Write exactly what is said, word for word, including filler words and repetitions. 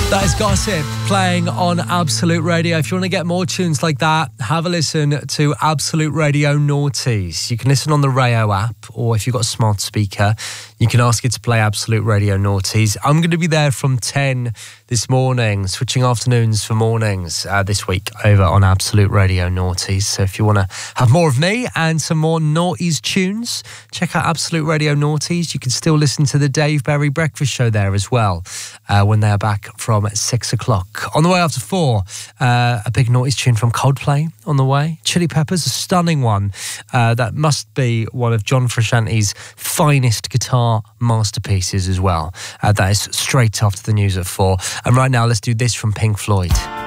That is Gossip playing on Absolute Radio. If you want to get more tunes like that, have a listen to Absolute Radio Noughties. You can listen on the Rayo app, or if you've got a smart speaker, you can ask it to play Absolute Radio Noughties. I'm going to be there from ten this morning, switching afternoons for mornings uh, this week over on Absolute Radio Noughties. So if you want to have more of me and some more Noughties tunes, check out Absolute Radio Noughties. You can still listen to the Dave Berry Breakfast Show there as well uh, when they're back from six o'clock. On the way after four, uh, a big Noughties tune from Coldplay on the way. Chili Peppers, a stunning one. Uh, that must be one of John Frusciante's finest guitar masterpieces as well. Uh, that is straight after the news at four. And right now, let's do this from Pink Floyd.